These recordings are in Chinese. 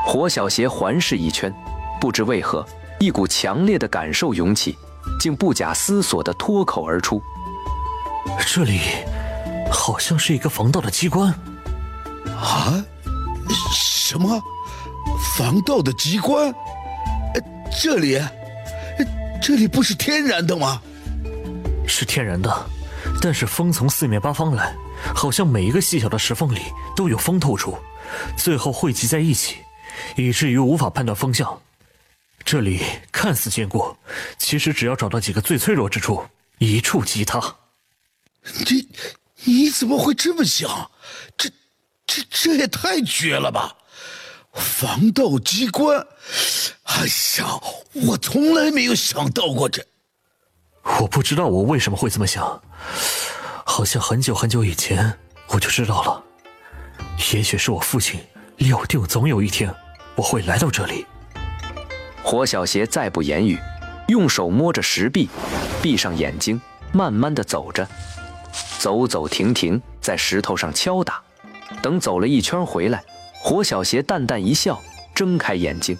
火小邪环视一圈，不知为何，一股强烈的感受涌起，竟不假思索地脱口而出：“ 这里好像是一个防盗的机关。” 啊？什么？防盗的机关？这里不是天然的吗？ 是天然的，但是风从四面八方来，好像每一个细小的石缝里都有风透出，最后汇集在一起，以至于无法判断风向。这里看似坚固，其实只要找到几个最脆弱之处，一触即塌。 你怎么会这么想？这也太绝了吧！防盗机关，哎呀，我从来没有想到过这。 我不知道我为什么会这么想，好像很久很久以前我就知道了。也许是我父亲料定总有一天我会来到这里。 火小邪再不言语，用手摸着石壁，闭上眼睛，慢慢地走着，走走停停，在石头上敲打。等走了一圈回来，火小邪淡淡一笑，睁开眼睛。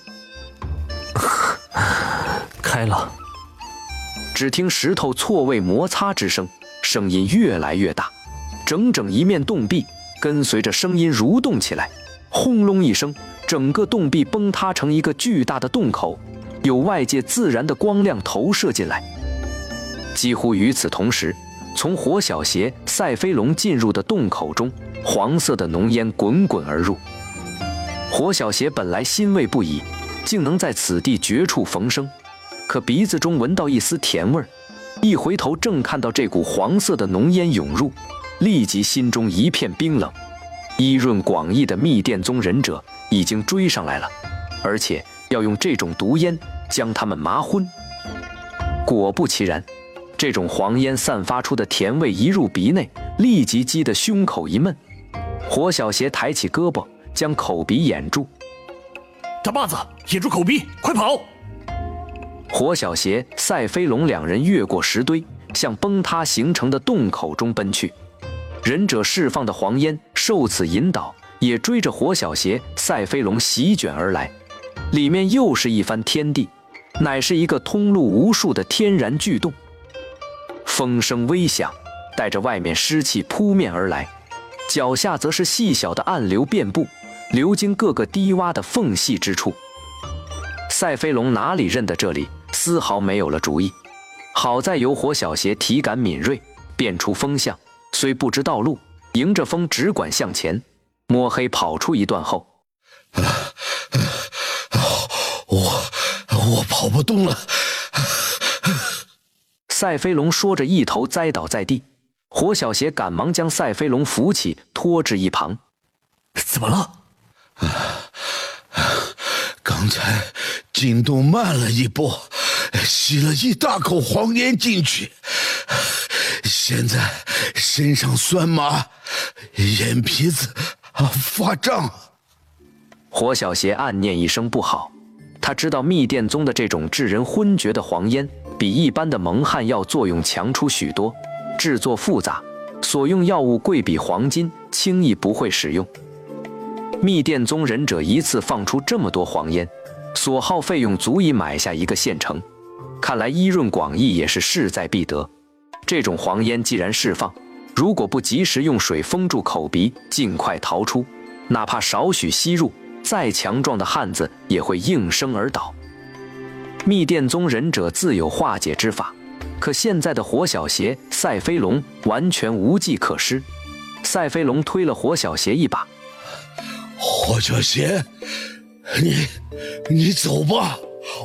开了。 只听石头错位摩擦之声，声音越来越大，整整一面洞壁跟随着声音蠕动起来，轰隆一声，整个洞壁崩塌成一个巨大的洞口，有外界自然的光亮投射进来。几乎与此同时，从火小邪、赛飞龙进入的洞口中，黄色的浓烟滚滚而入。火小邪本来欣慰不已，竟能在此地绝处逢生，可鼻子中闻到一丝甜味儿，一回头正看到这股黄色的浓烟涌入，立即心中一片冰冷。依润广益的密殿宗忍者已经追上来了，而且要用这种毒烟将他们麻昏。果不其然，这种黄烟散发出的甜味一入鼻内，立即激得胸口一闷。火小邪抬起胳膊，将口鼻掩住。 大把子，掩住口鼻，快跑！ 火小邪、赛飞龙两人越过石堆，向崩塌形成的洞口中奔去。忍者释放的黄烟受此引导，也追着火小邪、赛飞龙席卷而来。里面又是一番天地，乃是一个通路无数的天然巨洞。风声微响，带着外面湿气扑面而来，脚下则是细小的暗流遍布，流经各个低洼的缝隙之处。赛飞龙哪里认得这里，丝毫没有了主意。好在有火小邪体感敏锐，辨出风向，虽不知道路，迎着风只管向前。摸黑跑出一段后， 我跑不动了。 赛飞龙说着一头栽倒在地，火小邪赶忙将赛飞龙扶起，拖至一旁。 怎么了？ 刚才进洞慢了一步，吸了一大口黄烟进去，现在身上酸麻，眼皮子发胀。 火小邪暗念一声不好，他知道密殿宗的这种致人昏厥的黄烟比一般的蒙汗药作用强出许多，制作复杂，所用药物贵比黄金，轻易不会使用。密殿宗忍者一次放出这么多黄烟，所耗费用足以买下一个县城。看来依润广益也是势在必得。这种黄烟既然释放，如果不及时用水封住口鼻，尽快逃出，哪怕少许吸入，再强壮的汉子也会应声而倒。密殿宗忍者自有化解之法，可现在的火小邪、赛飞龙完全无计可施。赛飞龙推了火小邪一把：“ 火小邪，你走吧，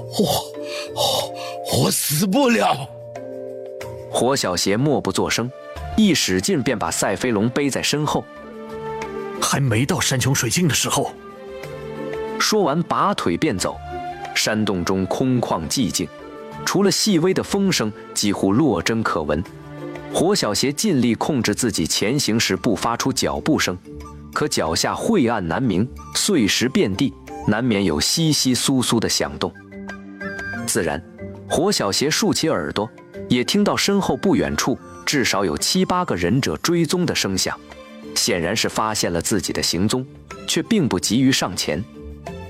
我死不了。” 火小邪默不作声，一使劲便把赛飞龙背在身后。 还没到山穷水尽的时候。 说完拔腿便走。山洞中空旷寂静，除了细微的风声，几乎落针可闻。火小邪尽力控制自己前行时不发出脚步声，可脚下晦暗难明，碎石遍地，难免有窸窸窣窣的响动。自然，火小邪竖起耳朵，也听到身后不远处至少有7、8个忍者追踪的声响，显然是发现了自己的行踪，却并不急于上前。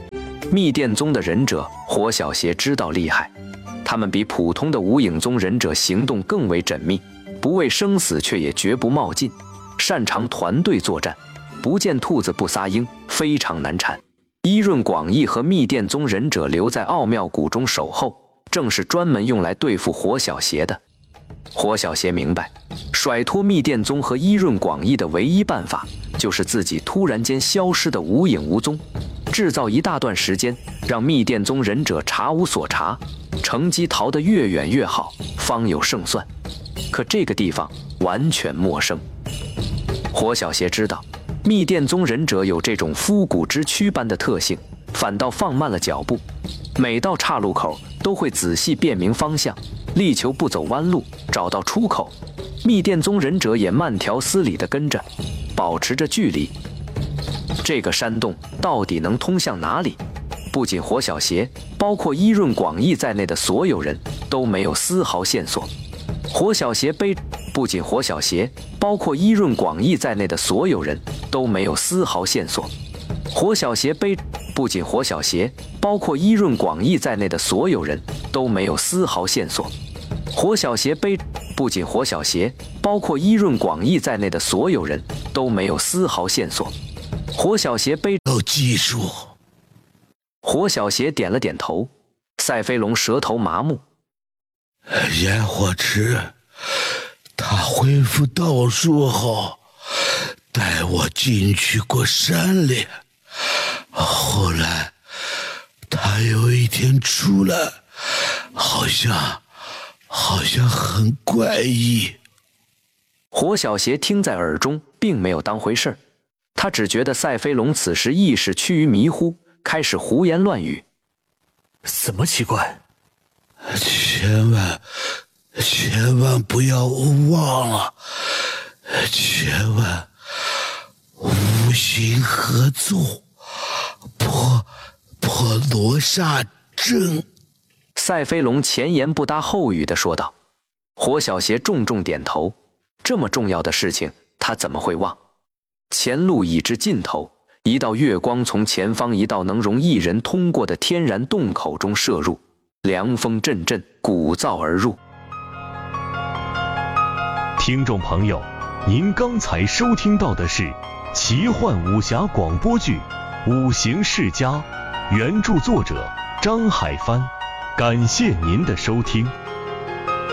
密电宗的忍者火小邪知道厉害，他们比普通的无影宗忍者行动更为缜密，不畏生死却也绝不冒进，擅长团队作战，不见兔子不撒鹰，非常难缠。伊润广义和密电宗忍者留在奥妙谷中守候，正是专门用来对付火小邪的。火小邪明白，甩脱密电宗和伊润广义的唯一办法，就是自己突然间消失的无影无踪，制造一大段时间，让密电宗忍者查无所查，乘机逃得越远越好，方有胜算。可这个地方完全陌生。火小邪知道密电宗忍者有这种夫骨之躯般的特性，反倒放慢了脚步，每到岔路口都会仔细辨明方向，力求不走弯路，找到出口。密电宗忍者也慢条斯理地跟着，保持着距离。这个山洞到底能通向哪里？不仅火小邪，包括伊润广义在内的所有人都没有丝毫线索。不仅火小邪，包括伊润广义在内的所有人都没有丝毫线索。不仅火小邪，包括伊润广义在内的所有人都没有丝毫线索。不仅火小邪，包括伊润广义在内的所有人都没有丝毫线索。 有技术。 火小邪点了点头，赛飞龙舌头麻木。 烟火池，他恢复道术后，带我进去过山里，后来他有一天出来，好像很怪异。 火小邪听在耳中，并没有当回事，他只觉得赛飞龙此时意识趋于迷糊，开始胡言乱语。 怎么奇怪？ 千万不要忘了，千万无心合作，破罗刹阵。 赛飞龙前言不搭后语地说道。火小邪重重点头，这么重要的事情他怎么会忘？前路已至尽头，一道月光从前方一道能容一人通过的天然洞口中射入，凉风阵阵，鼓噪而入。 听众朋友，您刚才收听到的是奇幻武侠广播剧《五行世家》，原著作者张海帆，感谢您的收听。